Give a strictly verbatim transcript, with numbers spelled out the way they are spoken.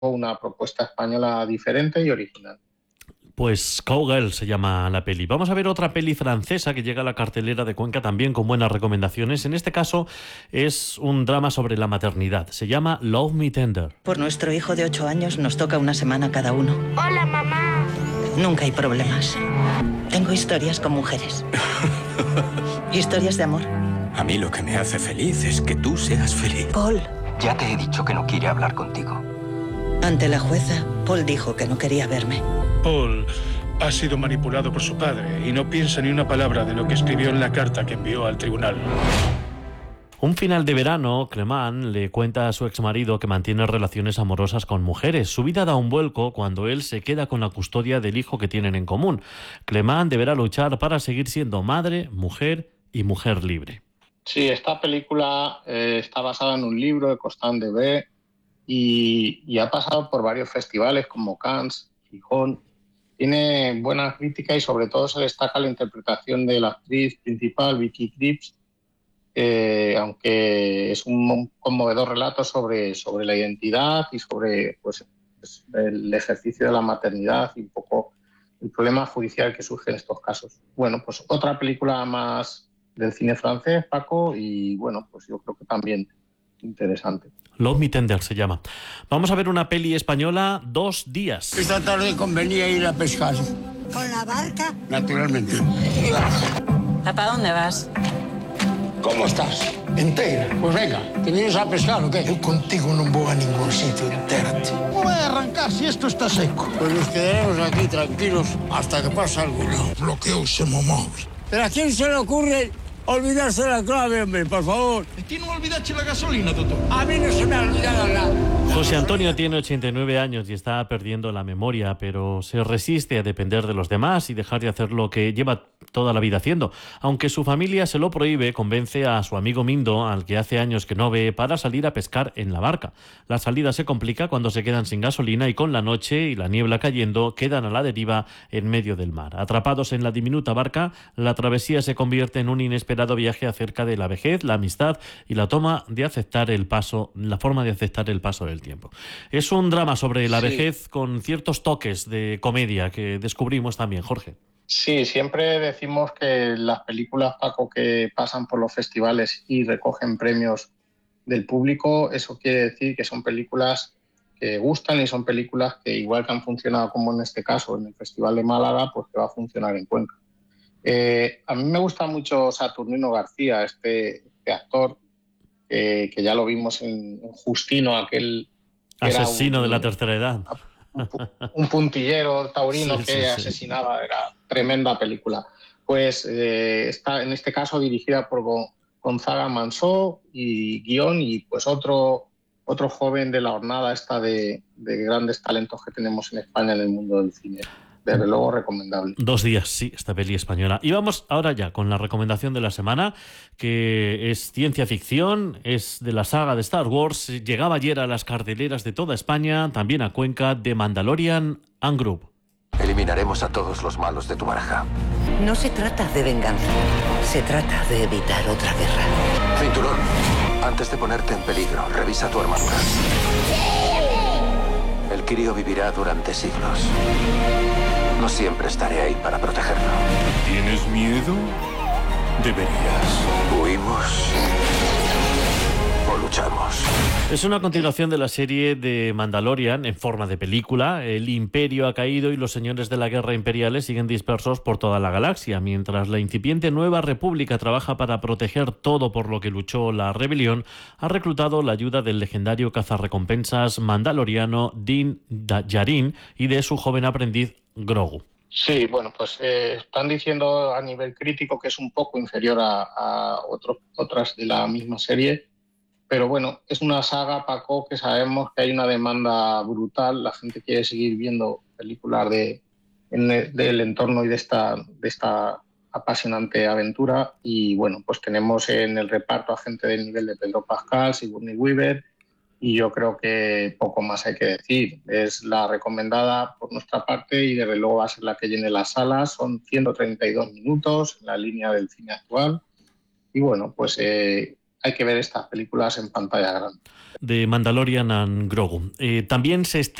una propuesta española diferente y original. Pues Cowgirl se llama la peli. Vamos a ver otra peli francesa que llega a la cartelera de Cuenca también con buenas recomendaciones. En este caso es un drama sobre la maternidad. Se llama Love Me Tender. Por nuestro hijo de ocho años nos toca una semana cada uno. Hola, mamá. Nunca hay problemas. Tengo historias con mujeres. Historias de amor. A mí lo que me hace feliz es que tú seas feliz. Paul. Ya te he dicho que no quiere hablar contigo. Ante la jueza, Paul dijo que no quería verme. Paul ha sido manipulado por su padre y no piensa ni una palabra de lo que escribió en la carta que envió al tribunal. Un final de verano, Clement le cuenta a su exmarido que mantiene relaciones amorosas con mujeres. Su vida da un vuelco cuando él se queda con la custodia del hijo que tienen en común. Clement deberá luchar para seguir siendo madre, mujer y mujer libre. Sí, esta película eh, está basada en un libro de Constant Debé y, y ha pasado por varios festivales como Cannes, Gijón. Tiene buena crítica y sobre todo se destaca la interpretación de la actriz principal, Vicky Krieps, eh, aunque es un conmovedor relato sobre, sobre la identidad y sobre pues, el ejercicio de la maternidad y un poco el problema judicial que surge en estos casos. Bueno, pues otra película más del cine francés, Paco, y bueno, pues yo creo que también interesante. Love Me Tender se llama. Vamos a ver una peli española, Dos días. Esta tarde convenía ir a pescar. ¿Con la barca? Naturalmente. ¿Papá, dónde vas? ¿Cómo estás? Entera. Pues venga, ¿te vienes a pescar o qué? Yo contigo no voy a ningún sitio, entérate. ¿Cómo voy a arrancar si esto está seco? Pues nos quedaremos aquí tranquilos hasta que pase alguno. Bloqueo ese momóvil. ¿Pero a quién se le ocurre olvidarse la clave, hombre, por favor? ¿A ti no olvidaste la gasolina, doctor? A mí no se me ha olvidado nada. José Antonio tiene ochenta y nueve años y está perdiendo la memoria, pero se resiste a depender de los demás y dejar de hacer lo que lleva toda la vida haciendo. Aunque su familia se lo prohíbe, convence a su amigo Mindo, al que hace años que no ve, para salir a pescar en la barca. La salida se complica cuando se quedan sin gasolina y con la noche y la niebla cayendo quedan a la deriva en medio del mar. Atrapados en la diminuta barca, la travesía se convierte en un inesperado viaje acerca de la vejez, la amistad y la toma de aceptar el paso, la forma de aceptar el paso del tiempo. Es un drama sobre la Sí. vejez con ciertos toques de comedia que descubrimos también, Jorge. Sí, siempre decimos que las películas, Paco, que pasan por los festivales y recogen premios del público, eso quiere decir que son películas que gustan y son películas que, igual que han funcionado como en este caso en el Festival de Málaga, pues que va a funcionar en Cuenca. Eh, a mí me gusta mucho Saturnino García, este, este actor, eh, que ya lo vimos en, en Justino, aquel... que era Asesino un- de la tercera edad. un, pu- un puntillero taurino Sí, que sí, sí. asesinaba, era tremenda película. Pues eh, está en este caso dirigida por Go- Gonzaga Mansó y guión y pues otro, otro joven de la hornada esta de, de grandes talentos que tenemos en España en el mundo del cine. Desde luego recomendable. Dos días, sí, esta peli española. Y vamos ahora ya con la recomendación de la semana, que es ciencia ficción, es de la saga de Star Wars. Llegaba ayer a las carteleras de toda España, también a Cuenca, de Mandalorian and Group. Eliminaremos a todos los malos de tu baraja. No se trata de venganza. Se trata de evitar otra guerra. Cinturón. Antes de ponerte en peligro, revisa tu armadura. El crío vivirá durante siglos. No siempre estaré ahí para protegerlo. ¿Tienes miedo? Deberías. ¿Huimos o luchamos? Es una continuación de la serie de Mandalorian en forma de película. El imperio ha caído y los señores de la guerra imperiales siguen dispersos por toda la galaxia, mientras la incipiente Nueva República trabaja para proteger todo por lo que luchó la rebelión. Ha reclutado la ayuda del legendario cazarrecompensas mandaloriano Din Djarin y de su joven aprendiz Grogu. Sí, bueno, pues eh, están diciendo a nivel crítico que es un poco inferior a, a otros, otras de la misma serie, pero bueno, es una saga, Paco, que sabemos que hay una demanda brutal, la gente quiere seguir viendo películas de, en el, del entorno y de esta, de esta apasionante aventura y bueno, pues tenemos en el reparto a gente del nivel de Pedro Pascal, Sigourney Weaver, y yo creo que poco más hay que decir. Es la recomendada por nuestra parte y desde luego va a ser la que llene las salas. Son ciento treinta y dos minutos en la línea del cine actual. Y bueno, pues eh, hay que ver estas películas en pantalla grande. De Mandalorian and Grogu. Eh, también se